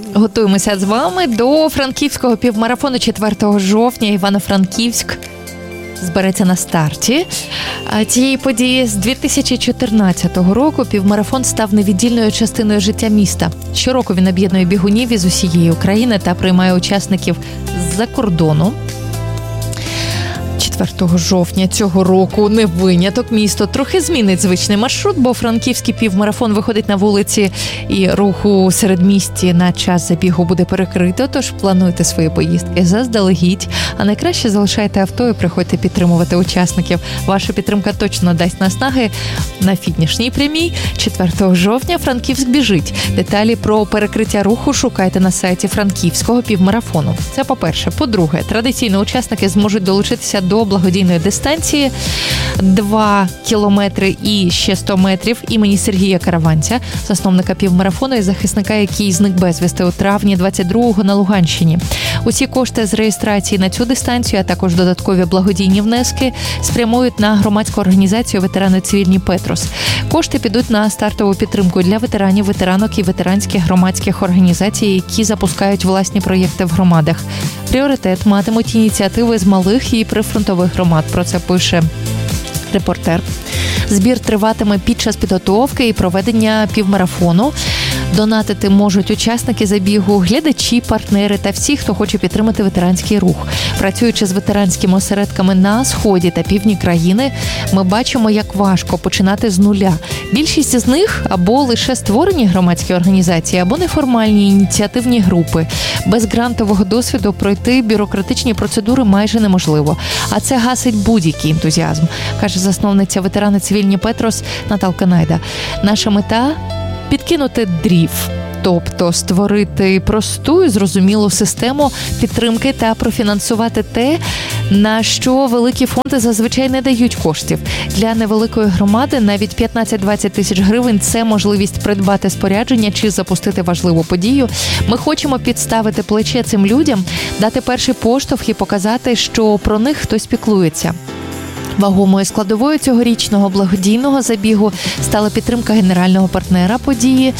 Готуємося з вами до франківського півмарафону 4 жовтня. Івано-Франківськ збереться на старті цієї події. З 2014 року півмарафон став невіддільною частиною життя міста. Щороку він об'єднує бігунів із усієї України та приймає учасників з-за кордону. 4 жовтня цього року не виняток. Місто трохи змінить звичний маршрут, бо франківський півмарафон виходить на вулиці і руху середмісті на час забігу буде перекрито, тож плануйте свої поїздки заздалегідь, а найкраще залишайте авто і приходьте підтримувати учасників. Ваша підтримка точно дасть наснаги на фінішній прямій. 4 жовтня Франківськ біжить. Деталі про перекриття руху шукайте на сайті франківського півмарафону. Це по-перше. По-друге, традиційно учасники зможуть долучитися до благодійної дистанції 2 кілометри і ще 100 метрів імені Сергія Караванця, засновника півмарафону і захисника, який зник безвісти у травні 22-го на Луганщині. Усі кошти з реєстрації на цю дистанцію, а також додаткові благодійні внески спрямують на громадську організацію «Ветерани цивільні Петрос». Кошти підуть на стартову підтримку для ветеранів, ветеранок і ветеранських громадських організацій, які запускають власні проєкти в громадах. Пріоритет матимуть ініціативи з малих і прифронтових громад. Про це пише репортер. Збір триватиме під час підготовки і проведення півмарафону. Донатити можуть учасники забігу, глядачі, партнери та всі, хто хоче підтримати ветеранський рух. Працюючи з ветеранськими осередками на сході та півдні країни, ми бачимо, як важко починати з нуля. Більшість з них або лише створені громадські організації, або неформальні ініціативні групи. Без грантового досвіду пройти бюрократичні процедури майже неможливо. А це гасить будь-який ентузіазм, каже засновниця «Ветерани цивільні Петрос» Наталка Найда. Наша мета – підкинути дрів, тобто створити просту і зрозумілу систему підтримки та профінансувати те, на що великі фонди зазвичай не дають коштів. Для невеликої громади навіть 15-20 тисяч гривень – це можливість придбати спорядження чи запустити важливу подію. Ми хочемо підставити плече цим людям, дати перший поштовх і показати, що про них хтось піклується. Вагомою складовою цьогорічного благодійного забігу стала підтримка генерального партнера події.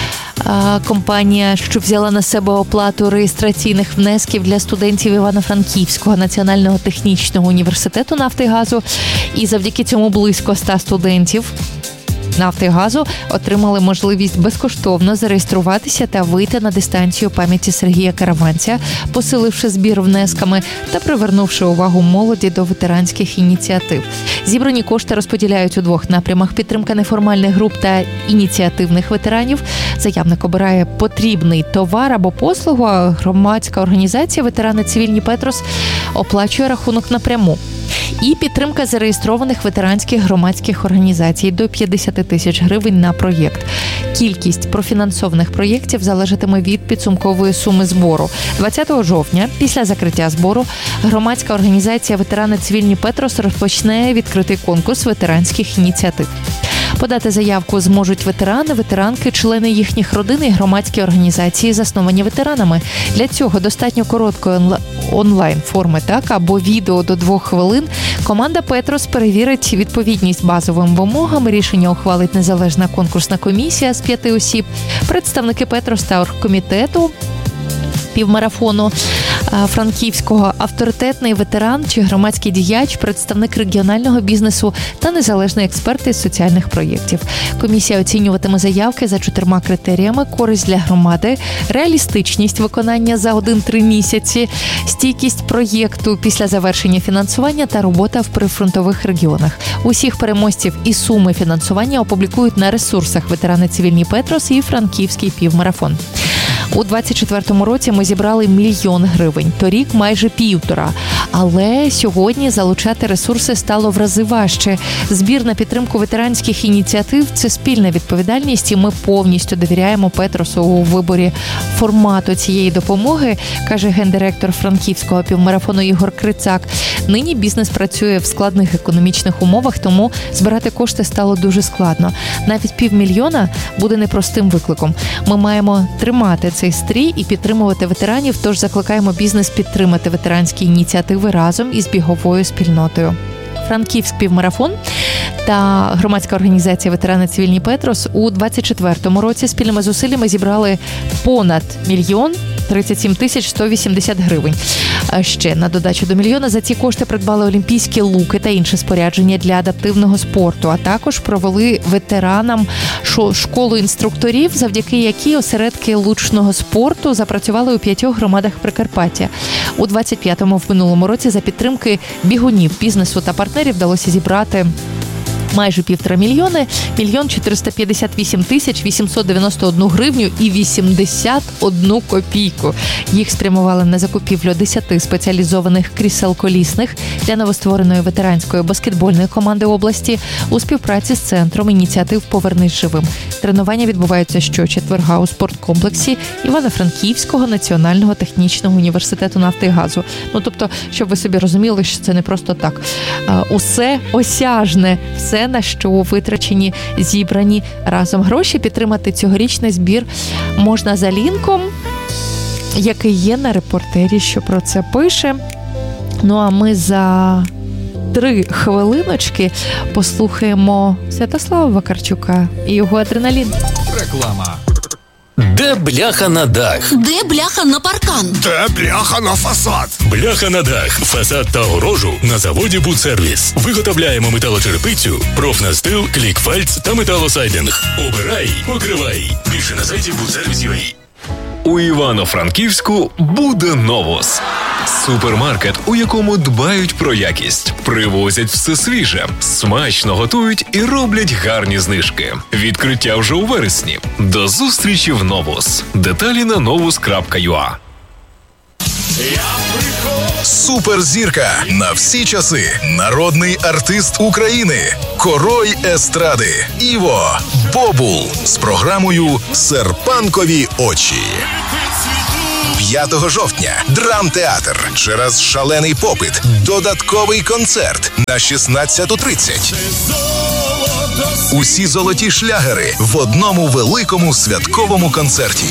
Компанія, що взяла на себе оплату реєстраційних внесків для студентів Івано-Франківського національного технічного університету нафти і газу. І завдяки цьому близько 100 студентів нафти і газу отримали можливість безкоштовно зареєструватися та вийти на дистанцію пам'яті Сергія Караванця, посиливши збір внесками та привернувши увагу молоді до ветеранських ініціатив. Зібрані кошти розподіляють у 2 напрямах: підтримка неформальних груп та ініціативних ветеранів. Заявник обирає потрібний товар або послугу, а громадська організація «Ветерани цивільні Петрос» оплачує рахунок напряму. І підтримка зареєстрованих ветеранських громадських організацій до 50 тисяч гривень на проєкт. Кількість профінансованих проєктів залежатиме від підсумкової суми збору. 20 жовтня, після закриття збору, громадська організація «Ветерани цивільні Петрос» розпочне відкритий конкурс ветеранських ініціатив. Подати заявку зможуть ветерани, ветеранки, члени їхніх родин і громадські організації, засновані ветеранами. Для цього достатньо короткої онлайн-форми, або відео до 2 хвилин. Команда Петрос перевірить відповідність базовим вимогам. Рішення ухвалить незалежна конкурсна комісія з 5 осіб. Представники Петрос та оргкомітету півмарафону франківського, авторитетний ветеран чи громадський діяч, представник регіонального бізнесу та незалежний експерт із соціальних проєктів. Комісія оцінюватиме заявки за 4 критеріями: користь для громади, реалістичність виконання за 1-3 місяці, стійкість проєкту після завершення фінансування та робота в прифронтових регіонах. Усіх переможців і суми фінансування опублікують на ресурсах «Ветерани цивільні Петрос» і «Франківський півмарафон». У 2024 році ми зібрали 1 мільйон гривень, торік майже 1,5. Але сьогодні залучати ресурси стало в рази важче. Збір на підтримку ветеранських ініціатив – це спільна відповідальність, і ми повністю довіряємо Петросу у виборі формату цієї допомоги, каже гендиректор франківського півмарафону Ігор Крицак. Нині бізнес працює в складних економічних умовах, тому збирати кошти стало дуже складно. Навіть 500 000 буде непростим викликом. Ми маємо тримати цей стрій і підтримувати ветеранів, тож закликаємо бізнес підтримати ветеранські ініціативи разом із біговою спільнотою. Івано-Франківськ півмарафон та громадська організація «Ветерани цивільні Петрос» у 2024 році спільними зусиллями зібрали понад 1 037 180 гривень. Ще на додачу до мільйона за ці кошти придбали олімпійські луки та інше спорядження для адаптивного спорту, а також провели ветеранам школу інструкторів, завдяки якій осередки лучного спорту запрацювали у 5 громадах Прикарпаття. У 25-му в минулому році за підтримки бігунів, бізнесу та партнерів вдалося зібрати майже 1,5 мільйони, 1 458 891 гривню і 81 копійку. Їх спрямували на закупівлю 10 спеціалізованих крісел колісних для новоствореної ветеранської баскетбольної команди області у співпраці з Центром ініціатив «Повернись живим». Тренування відбуваються щочетверга у спорткомплексі Івано-Франківського національного технічного університету нафти і газу. Тобто, щоб ви собі розуміли, що це не просто так. Усе осяжне, все, на що витрачені, зібрані разом гроші. Підтримати цьогорічний збір можна за лінком, який є на репортері, що про це пише. А ми за 3 хвилиночки послухаємо Святослава Вакарчука і його «Адреналін». Реклама. Де бляха на дах? Де бляха на паркан? Де бляха на фасад? Бляха на дах, фасад та огорожу на заводі «Будсервіс». Виготовляємо металочерепицю, профнастил, клікфальц та металосайдинг. Обирай, покривай. Більше на сайті Будсервіс.ua. У Івано-Франківську буде «Новус». Супермаркет, у якому дбають про якість, привозять все свіже, смачно готують і роблять гарні знижки. Відкриття вже у вересні. До зустрічі в «Новус». Деталі на novus.ua. Суперзірка на всі часи. Народний артист України. Король естради. Іво Бобул з програмою «Серпанкові очі». 5 жовтня. Драмтеатр. Через шалений попит. Додатковий концерт на 16:30. Усі золоті шлягери в одному великому святковому концерті.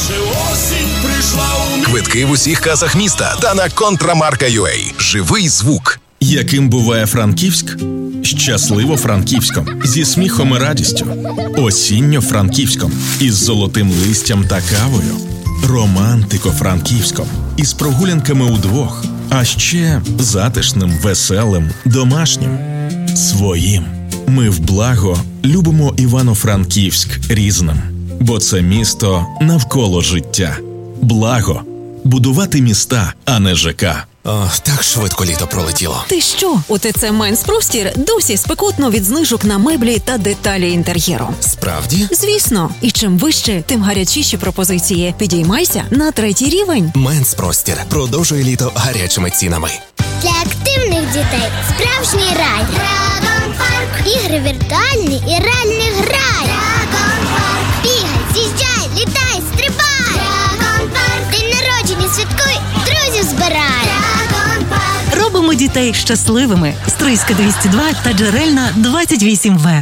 Квитки в усіх касах міста та на Контрамарка.ua. Живий звук. Яким буває Франківськ? Щасливо Франківськом, зі сміхом і радістю. Осінньо Франківськом, із золотим листям та кавою. Романтико Франківськом, із прогулянками удвох. А ще затишним, веселим, домашнім. Своїм. Ми в благо любимо Івано-Франківськ різним. Бо це місто навколо життя. Благо. Будувати міста, а не ЖК. Так швидко літо пролетіло. Ти що? У ТЦ Менспростір досі спекотно від знижок на меблі та деталі інтер'єру. Справді? Звісно. І чим вище, тим гарячіші пропозиції. Підіймайся на 3-й рівень. Менспростір продовжує літо гарячими цінами. Для активних дітей справжній рай. Драгон Парк. Ігри віртуальні і реальний грай. Драгон Парк. Бігай, з'їжджай, літай, стрибай. Драгон Парк. День народження святкуй, друзів збирай. Драгон Парк. Робимо дітей щасливими. Стрийська 202 та Джерельна 28В.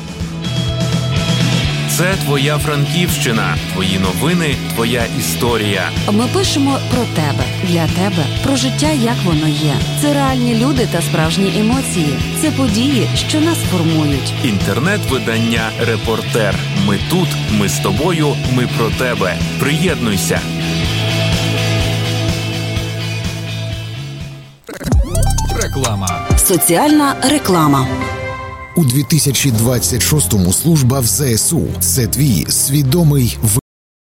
Це твоя Франківщина, твої новини, твоя історія. Ми пишемо про тебе, для тебе, про життя, як воно є. Це реальні люди та справжні емоції. Це події, що нас формують. Інтернет-видання «Репортер». Ми тут, ми з тобою, ми про тебе. Приєднуйся. Реклама. Соціальна реклама. У 2026-му служба в ЗСУ – це твій свідомий